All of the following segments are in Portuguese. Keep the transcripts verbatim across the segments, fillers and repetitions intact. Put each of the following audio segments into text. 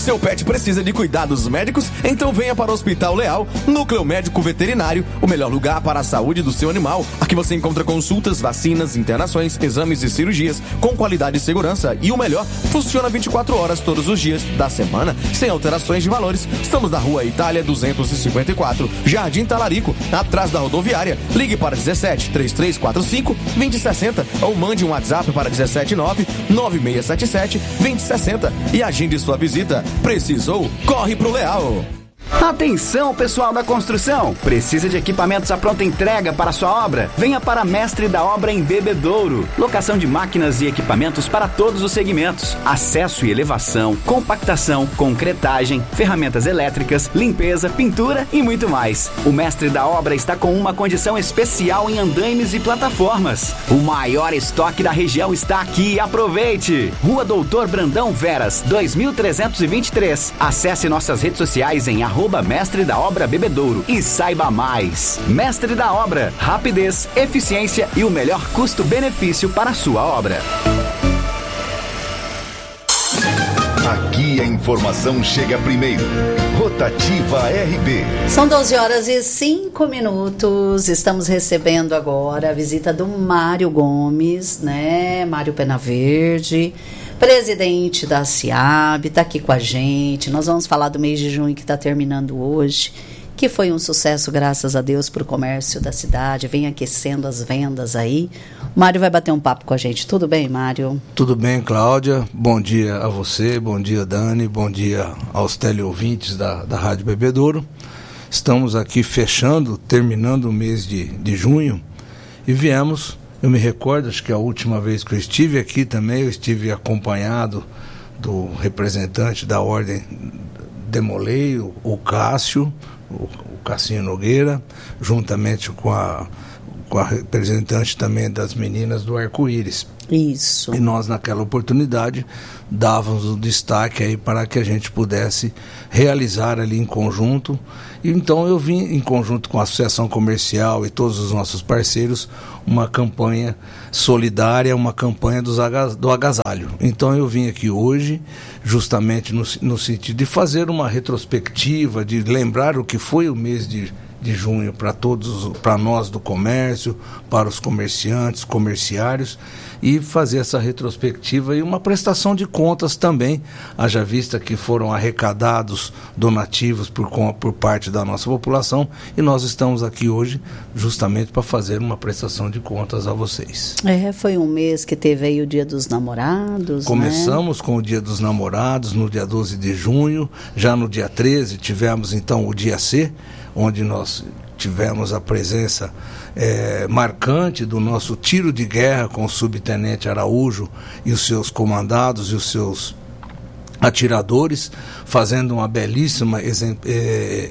Seu pet precisa de cuidados médicos? Então venha para o Hospital Leal, Núcleo Médico Veterinário, o melhor lugar para a saúde do seu animal. Aqui você encontra consultas, vacinas, internações, exames e cirurgias com qualidade e segurança. E o melhor, funciona vinte e quatro horas todos os dias da semana, sem alterações de valores. Estamos na Rua Itália duzentos e cinquenta e quatro, Jardim Talarico, atrás da rodoviária. Ligue para dezessete, trinta e três quarenta e cinco, vinte e sessenta ou mande um WhatsApp para dezessete nove, nove seis sete sete, vinte e sessenta e agende sua visita. Precisou? Corre pro Leal! Atenção, pessoal da construção! Precisa de equipamentos à pronta entrega para sua obra? Venha para Mestre da Obra em Bebedouro. Locação de máquinas e equipamentos para todos os segmentos. Acesso e elevação, compactação, concretagem, ferramentas elétricas, limpeza, pintura e muito mais. O Mestre da Obra está com uma condição especial em andaimes e plataformas. O maior estoque da região está aqui. Aproveite! Rua Doutor Brandão Veras, dois mil trezentos e vinte e três. Acesse nossas redes sociais em arroba Mestre da Obra Bebedouro e saiba mais. Mestre da Obra, rapidez, eficiência e o melhor custo-benefício para a sua obra. Aqui a informação chega primeiro. Rotativa R B. São doze horas e cinco minutos. Estamos recebendo agora a visita do Mário Gomes, né? Mário Penaverde, presidente da SIAB, está aqui com a gente. Nós vamos falar do mês de junho que está terminando hoje, que foi um sucesso, graças a Deus, para o comércio da cidade. Vem aquecendo as vendas aí. O Mário vai bater um papo com a gente. Tudo bem, Mário? Tudo bem, Cláudia. Bom dia a você, bom dia, Dani, bom dia aos teleouvintes da, da Rádio Bebedouro. Estamos aqui fechando, terminando o mês de, de junho e viemos... Eu me recordo, acho que a última vez que eu estive aqui também, eu estive acompanhado do representante da Ordem Demoleio, o Cássio, o, o Cassinho Nogueira, juntamente com a, com a representante também das meninas do Arco-Íris. Isso. E nós, naquela oportunidade, dávamos o destaque aí para que a gente pudesse realizar ali em conjunto. E então eu vim, em conjunto com a Associação Comercial e todos os nossos parceiros, uma campanha solidária, uma campanha dos aga- do agasalho. Então eu vim aqui hoje, justamente no, no sentido de fazer uma retrospectiva, de lembrar o que foi o mês de de junho para todos, para nós do comércio, para os comerciantes, comerciários, e fazer essa retrospectiva e uma prestação de contas também, haja vista que foram arrecadados donativos por, por parte da nossa população, e nós estamos aqui hoje justamente para fazer uma prestação de contas a vocês. É, foi um mês que teve aí o Dia dos Namorados, Começamos, né? Com o Dia dos Namorados no dia doze de junho, já no dia treze tivemos então o Dia C, onde nós tivemos a presença é, marcante do nosso tiro de guerra com o subtenente Araújo e os seus comandados e os seus atiradores, fazendo uma belíssima é,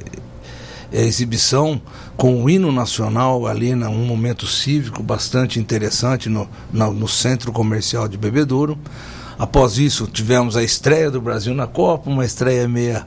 é, exibição com o hino nacional ali, num momento cívico bastante interessante no, no, no centro comercial de Bebedouro. Após isso, tivemos a estreia do Brasil na Copa, uma estreia meia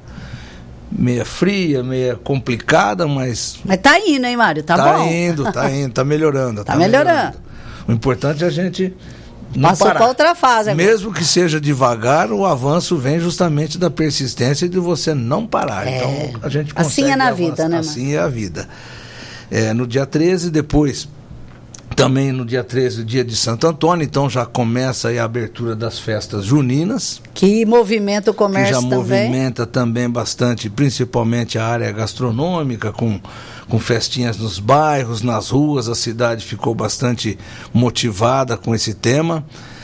meia fria, meia complicada, mas... Mas tá indo, hein, Mário? Tá, tá bom. Tá indo, tá indo, tá melhorando. Tá, tá melhorando. melhorando. O importante é a gente não Passou parar. para outra fase agora. Mesmo que seja devagar, o avanço vem justamente da persistência e de você não parar. É. Então, a gente consegue assim é na avançar. vida, né, Assim Mário? É a vida. É, no dia treze, depois... Também no dia treze, dia de Santo Antônio, então já começa aí a abertura das festas juninas. Que movimenta o comércio também. Que já também. movimenta também bastante, principalmente a área gastronômica, com, com festinhas nos bairros, nas ruas. A cidade ficou bastante motivada com esse tema.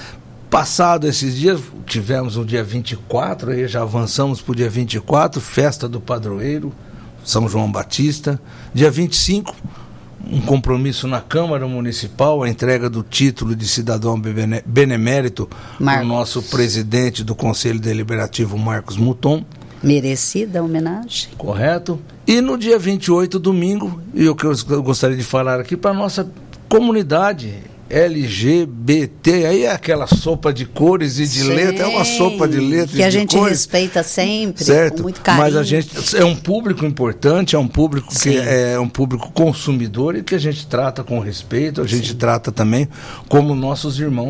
Passado esses dias, tivemos o dia vinte e quatro, aí já avançamos para o dia vinte e quatro, festa do padroeiro, São João Batista. Dia vinte e cinco... um compromisso na Câmara Municipal, a entrega do título de cidadão benemérito ao nosso presidente do Conselho Deliberativo, Marcos Mouton. Merecida homenagem. Correto. E no dia vinte e oito, domingo, e o que eu gostaria de falar aqui para a nossa comunidade L G B T, aí é aquela sopa de cores e de letras, é uma sopa de letras que a de gente cores, respeita sempre, certo? Com muito carinho. Mas a gente é um público importante, é um público Sim. que é um público consumidor e que a gente trata com respeito, a gente Sim. trata também como nossos irmãos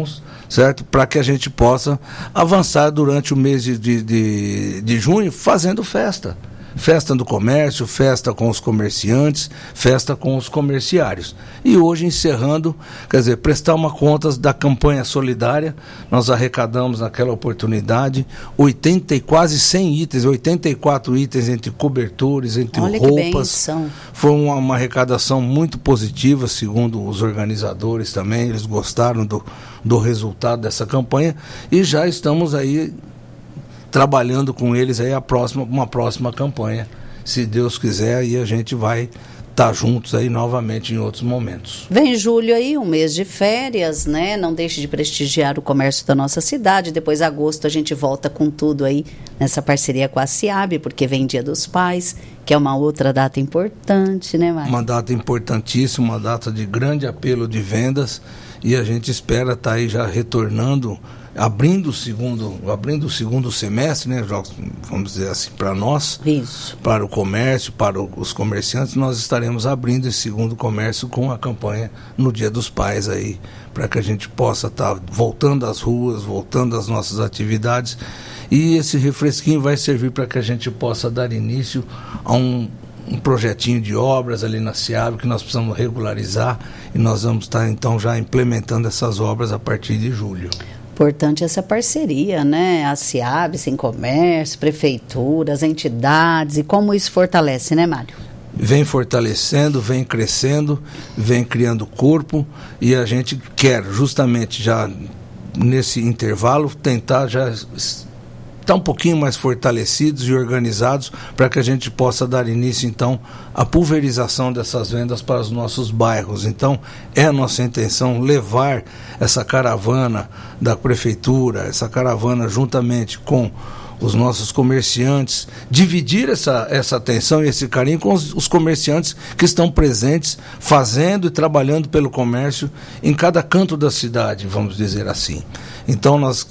certo? Para que a gente possa avançar durante o mês de, de, de, de junho fazendo festa. Festa do comércio, festa com os comerciantes, festa com os comerciários. E hoje, encerrando, quer dizer, prestar uma contas da campanha solidária, nós arrecadamos naquela oportunidade oitenta e quase cem itens, oitenta e quatro itens entre cobertores, entre Olha roupas. Foi uma, uma arrecadação muito positiva, segundo os organizadores também, eles gostaram do, do resultado dessa campanha e já estamos aí trabalhando com eles aí a próxima, uma próxima campanha, se Deus quiser, e a gente vai estar tá juntos aí novamente em outros momentos. Vem julho aí, um mês de férias, né? Não deixe de prestigiar o comércio da nossa cidade. Depois, agosto, a gente volta com tudo aí nessa parceria com a SIAB, porque vem Dia dos Pais, que é uma outra data importante, né, Mário? Uma data importantíssima, uma data de grande apelo de vendas, e a gente espera estar tá aí já retornando, abrindo o segundo, abrindo o segundo semestre, né, vamos dizer assim, para nós, Isso. para o comércio, para o, os comerciantes, nós estaremos abrindo esse segundo comércio com a campanha no Dia dos Pais aí, para que a gente possa estar tá voltando às ruas, voltando às nossas atividades, e esse refresquinho vai servir para que a gente possa dar início a um um projetinho de obras ali na SIAB que nós precisamos regularizar, e nós vamos estar então já implementando essas obras a partir de julho. Importante essa parceria, né? A SIAB, Sem Comércio, prefeituras, entidades, e como isso fortalece, né, Mário? Vem fortalecendo, vem crescendo, vem criando corpo, e a gente quer justamente já nesse intervalo tentar já estar um pouquinho mais fortalecidos e organizados para que a gente possa dar início então à pulverização dessas vendas para os nossos bairros. Então é a nossa intenção levar essa caravana da prefeitura, essa caravana juntamente com os nossos comerciantes, dividir essa, essa atenção e esse carinho com os, os comerciantes que estão presentes, fazendo e trabalhando pelo comércio em cada canto da cidade, vamos dizer assim. Então nós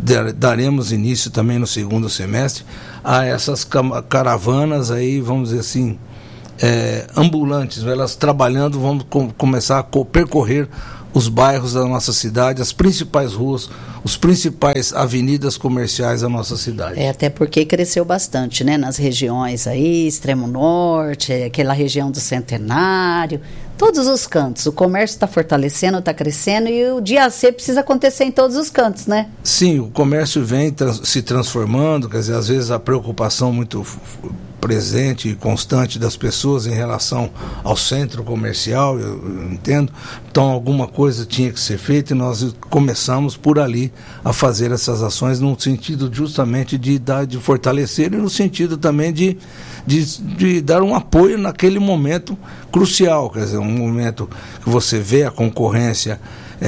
daremos início também no segundo semestre a essas caravanas aí, vamos dizer assim, é, ambulantes, elas trabalhando, vamos com, começar a percorrer os bairros da nossa cidade, as principais ruas, os principais avenidas comerciais da nossa cidade. É, até porque cresceu bastante, né? Nas regiões aí, Extremo Norte, aquela região do Centenário, todos os cantos. O comércio está fortalecendo, está crescendo, e o dia C precisa acontecer em todos os cantos, né? Sim, o comércio vem trans, se transformando, quer dizer, às vezes a preocupação muito presente e constante das pessoas em relação ao centro comercial, eu, eu entendo. Então alguma coisa tinha que ser feita e nós começamos por ali a fazer essas ações no sentido justamente de dar, de fortalecer, e no sentido também de, de, de dar um apoio naquele momento crucial, quer dizer, um momento que você vê a concorrência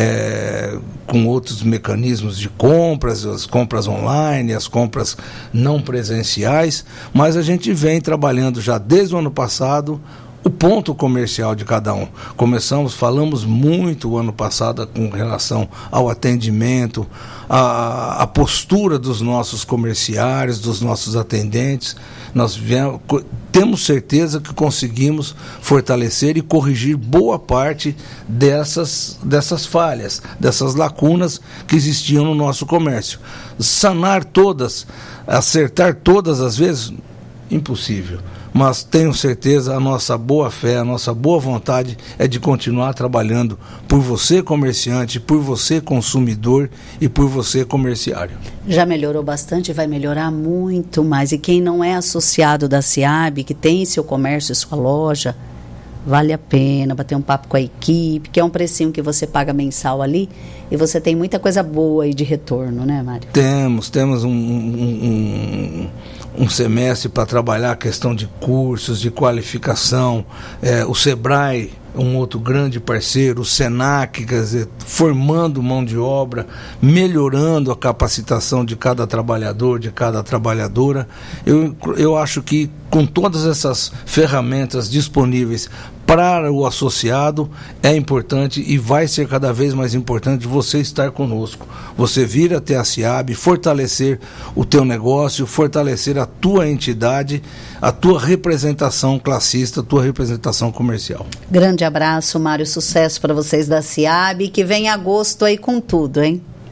É, com outros mecanismos de compras, as compras online, as compras não presenciais, mas a gente vem trabalhando já desde o ano passado o ponto comercial de cada um. Começamos, falamos muito o ano passado com relação ao atendimento, a, a postura dos nossos comerciários, dos nossos atendentes. Nós viemos, temos certeza que conseguimos fortalecer e corrigir boa parte dessas, dessas falhas, dessas lacunas que existiam no nosso comércio. Sanar todas, acertar todas as vezes, impossível. Mas tenho certeza, a nossa boa fé, a nossa boa vontade é de continuar trabalhando por você, comerciante, por você, consumidor, e por você, comerciário. Já melhorou bastante, vai melhorar muito mais. E quem não é associado da SIAB, que tem seu comércio, sua loja, vale a pena bater um papo com a equipe, que é um precinho que você paga mensal ali, e você tem muita coisa boa aí de retorno, né, Mário? Temos, temos um... um, um um semestre para trabalhar a questão de cursos, de qualificação, é, o Sebrae, um outro grande parceiro, o Senac, quer dizer, formando mão de obra, melhorando a capacitação de cada trabalhador, de cada trabalhadora. Eu, eu acho que com todas essas ferramentas disponíveis para o associado, é importante e vai ser cada vez mais importante você estar conosco. Você vir até a SIAB, fortalecer o teu negócio, fortalecer a tua entidade, a tua representação classista, a tua representação comercial. Grande abraço, Mário, sucesso para vocês da SIAB, que vem agosto aí com tudo, hein?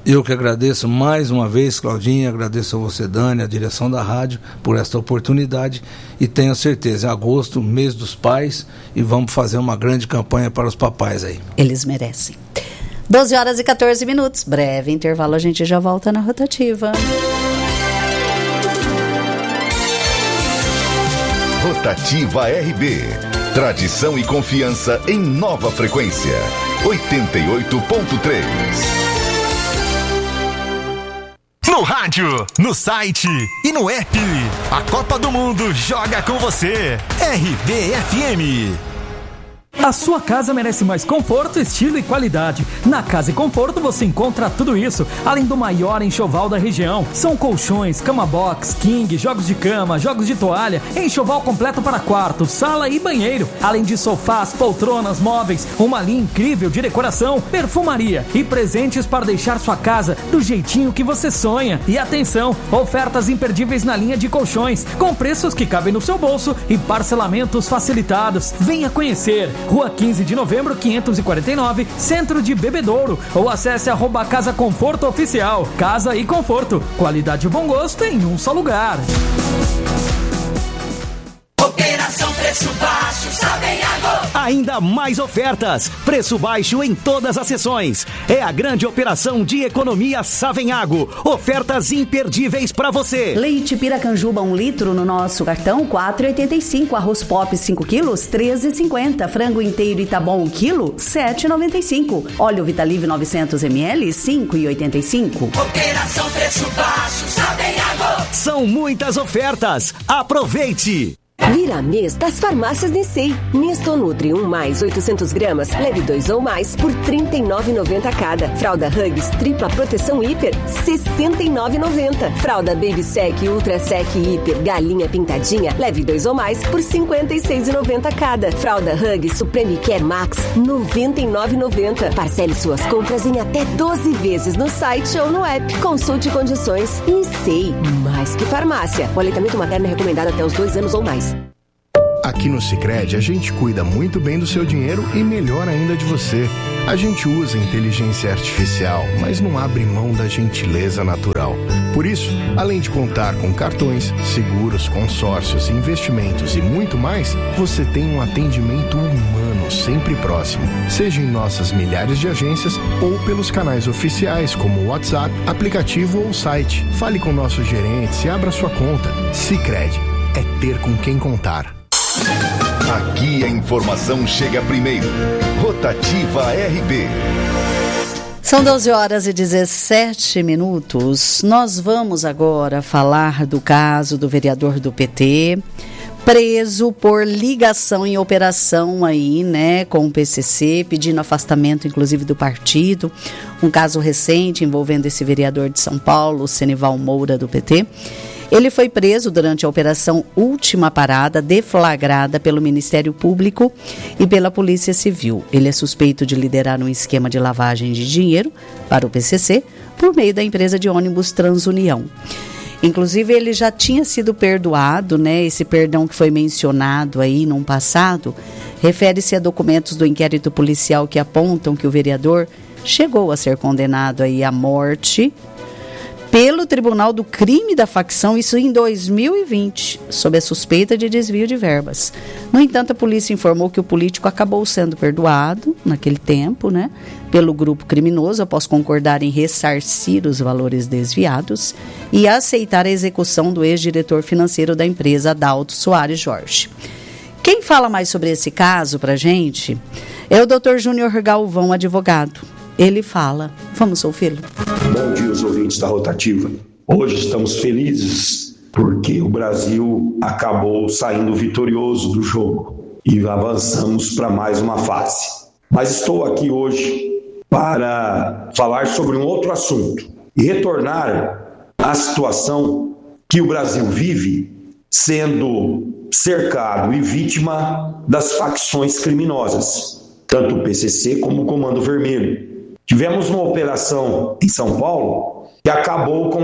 Eu que agradeço mais uma vez, Claudinha, agradeço a você, Dani, a direção da rádio, por esta oportunidade, e tenho certeza, em agosto, mês dos pais, e vamos fazer uma grande campanha para os papais aí. Eles merecem. doze horas e quatorze minutos, breve intervalo, a gente já volta na rotativa. Rotativa R B. Tradição e confiança em nova frequência. oitenta e oito ponto três. No rádio, no site e no app. A Copa do Mundo joga com você. R B F M. A sua casa merece mais conforto, estilo e qualidade. Na Casa e Conforto você encontra tudo isso, além do maior enxoval da região. São colchões, cama box, king, jogos de cama, jogos de toalha, enxoval completo para quarto, sala e banheiro. Além de sofás, poltronas, móveis, uma linha incrível de decoração, perfumaria e presentes para deixar sua casa do jeitinho que você sonha. E atenção, ofertas imperdíveis na linha de colchões, com preços que cabem no seu bolso e parcelamentos facilitados. Venha conhecer. Rua quinze de novembro, quinhentos e quarenta e nove, Centro de Bebedouro, ou acesse arroba Casa Conforto Oficial. Casa e Conforto, qualidade e bom gosto em um só lugar. Operação Preço Baixo, Savenhago. Ainda mais ofertas, preço baixo em todas as seções. É a grande operação de economia Savenhago. Ofertas imperdíveis para você. Leite Piracanjuba um litro no nosso cartão quatro reais e oitenta e cinco. Arroz Pop cinco quilos treze reais e cinquenta. Frango inteiro Itabom um quilo sete reais e noventa e cinco. Óleo Vitalive novecentos mililitros cinco reais e oitenta e cinco. Operação Preço Baixo, Savenhago. São muitas ofertas. Aproveite. Vira mês das farmácias Nissei. Nesto Nutri um mais oitocentos gramas, leve dois ou mais por trinta e nove reais e noventa centavos cada. Fralda Huggies tripla proteção hiper, sessenta e nove reais e noventa centavos. Fralda Baby Sec Ultra Sec Hiper galinha pintadinha, leve dois ou mais por cinquenta e seis reais e noventa centavos cada. Fralda Huggies Supreme Care Max, noventa e nove reais e noventa centavos. Parcele suas compras em até doze vezes no site ou no app. Consulte condições. Nissei, mais que farmácia. O aleitamento materno é recomendado até os dois anos ou mais. Aqui no Sicredi a gente cuida muito bem do seu dinheiro e melhor ainda de você. A gente usa inteligência artificial, mas não abre mão da gentileza natural. Por isso, além de contar com cartões, seguros, consórcios, investimentos e muito mais, você tem um atendimento humano sempre próximo. Seja em nossas milhares de agências ou pelos canais oficiais como WhatsApp, aplicativo ou site. Fale com nossos gerentes e abra sua conta. Sicredi é ter com quem contar. Aqui a informação chega primeiro. Rotativa R B. São doze horas e dezessete minutos. Nós vamos agora falar do caso do vereador do P T, preso por ligação em operação aí, né, com o P C C, pedindo afastamento, inclusive, do partido. Um caso recente envolvendo esse vereador de São Paulo, Senival Moura, do P T. Ele foi preso durante a Operação Última Parada, deflagrada pelo Ministério Público e pela Polícia Civil. Ele é suspeito de liderar um esquema de lavagem de dinheiro para o P C C por meio da empresa de ônibus Transunião. Inclusive, ele já tinha sido perdoado, né? Esse perdão que foi mencionado aí no passado refere-se a documentos do inquérito policial que apontam que o vereador chegou a ser condenado aí à morte pelo Tribunal do Crime da Facção, isso em dois mil e vinte, sob a suspeita de desvio de verbas. No entanto, a polícia informou que o político acabou sendo perdoado, naquele tempo, né, pelo grupo criminoso, após concordar em ressarcir os valores desviados e aceitar a execução do ex-diretor financeiro da empresa, Adalto Soares Jorge. Quem fala mais sobre esse caso pra gente é o doutor Júnior Galvão, advogado. Ele fala. Vamos ouvi-lo. Bom dia, os ouvintes da Rotativa. Hoje estamos felizes porque o Brasil acabou saindo vitorioso do jogo e avançamos para mais uma fase. Mas estou aqui hoje para falar sobre um outro assunto e retornar à situação que o Brasil vive sendo cercado e vítima das facções criminosas, tanto o P C C como o Comando Vermelho. Tivemos uma operação em São Paulo que acabou com